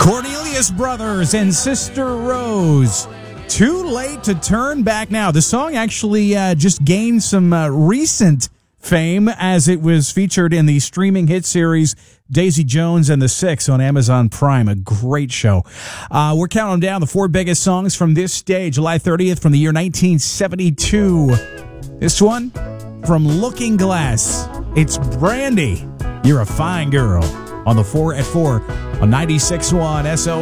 Cornelius Brothers and Sister Rose. Too late to turn back now. The song actually just gained some recent fame as it was featured in the streaming hit series Daisy Jones and the Six on Amazon Prime. A great show. We're counting down the four biggest songs from this day, July 30th from the year 1972. This one from Looking Glass. It's Brandy. You're a Fine Girl on the 4 at 4 on 96.1 SOS.